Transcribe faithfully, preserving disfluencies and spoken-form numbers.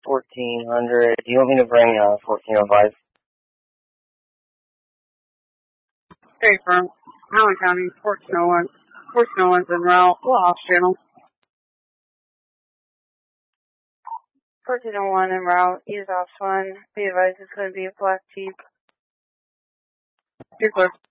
fourteen hundred. Do you want me to bring uh, fourteen oh five? Hey, firm. Allen County, fourteen oh one. fourteen oh one's en route. We'll off channel. fourteen oh one en route. Use off one. Be advised it's going to be a black Jeep. You're clear.